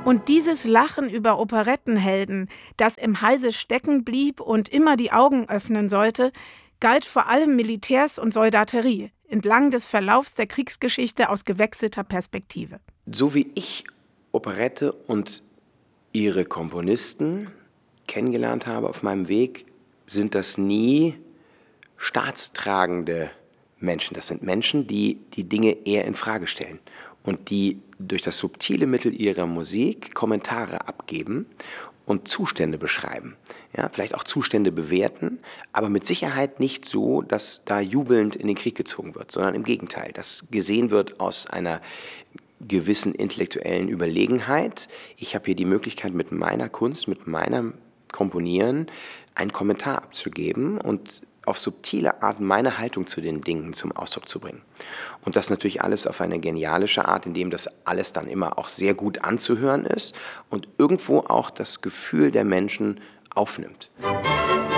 Und dieses Lachen über Operettenhelden, das im Halse stecken blieb und immer die Augen öffnen sollte, galt vor allem Militärs und Soldaterie, entlang des Verlaufs der Kriegsgeschichte aus gewechselter Perspektive. So wie ich Operette und ihre Komponisten kennengelernt habe auf meinem Weg, sind das nie staatstragende Menschen. Das sind Menschen, die die Dinge eher in Frage stellen und die durch das subtile Mittel ihrer Musik Kommentare abgeben und Zustände beschreiben. Ja, vielleicht auch Zustände bewerten, aber mit Sicherheit nicht so, dass da jubelnd in den Krieg gezogen wird, sondern im Gegenteil, dass gesehen wird aus einer gewissen intellektuellen Überlegenheit. Ich habe hier die Möglichkeit, mit meiner Kunst, mit meinem Komponieren einen Kommentar abzugeben und auf subtile Art meine Haltung zu den Dingen zum Ausdruck zu bringen. Und das natürlich alles auf eine genialische Art, indem das alles dann immer auch sehr gut anzuhören ist und irgendwo auch das Gefühl der Menschen aufnimmt.